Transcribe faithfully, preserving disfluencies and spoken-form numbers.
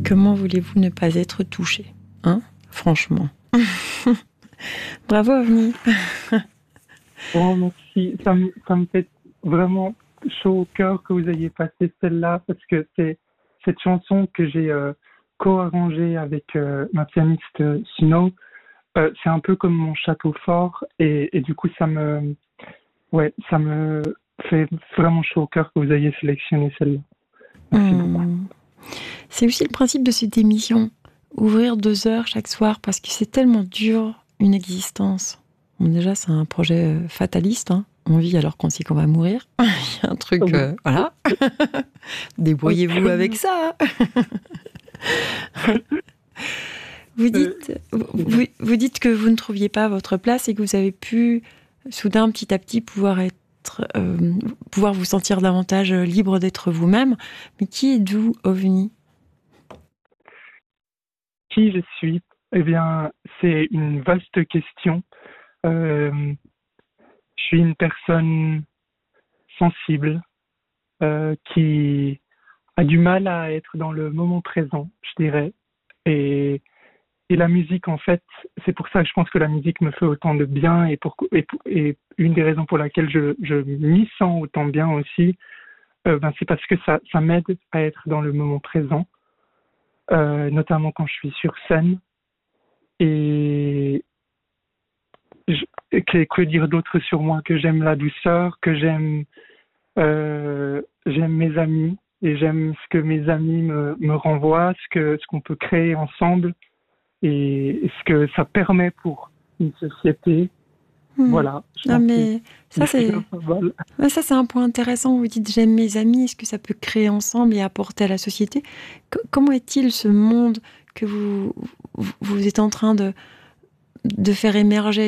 Comment voulez-vous ne pas être touché, hein? Franchement. Bravo, OVNI. Oh, merci. Ça me, ça me fait vraiment chaud au cœur que vous ayez passé celle-là, parce que c'est cette chanson que j'ai euh, co-arrangée avec euh, ma pianiste euh, Sino. Euh, c'est un peu comme mon château fort, et, et du coup, ça me, ouais, ça me fait vraiment chaud au cœur que vous ayez sélectionné celle-là. Merci Mmh. beaucoup. C'est aussi le principe de cette émission. Ouvrir deux heures chaque soir, parce que c'est tellement dur, une existence. Bon, déjà, c'est un projet fataliste, hein. On vit alors qu'on sait qu'on va mourir. Il y a un truc, euh, voilà. Débrouillez-vous avec ça. Vous dites, vous, vous dites que vous ne trouviez pas votre place et que vous avez pu, soudain, petit à petit, pouvoir être, euh, pouvoir vous sentir davantage libre d'être vous-même. Mais qui êtes-vous, OVNI? Qui je suis? Eh bien, c'est une vaste question. Euh, je suis une personne sensible euh, qui a du mal à être dans le moment présent, je dirais. Et, et la musique, en fait, c'est pour ça que je pense que la musique me fait autant de bien et, pour, et, et une des raisons pour laquelle je, je m'y sens autant bien aussi, euh, ben c'est parce que ça, ça m'aide à être dans le moment présent, euh, notamment quand je suis sur scène. Et je, que, que dire d'autre sur moi? Que j'aime la douceur, que j'aime euh, j'aime mes amis et j'aime ce que mes amis me, me renvoient, ce que ce qu'on peut créer ensemble et ce que ça permet pour une société. Hmm. Voilà. Je Non, pense mais ça c'est, ça c'est un point intéressant. Vous dites j'aime mes amis. Est-ce que ça peut créer ensemble et apporter à la société? C- comment est-il ce monde que vous vous êtes en train de de faire émerger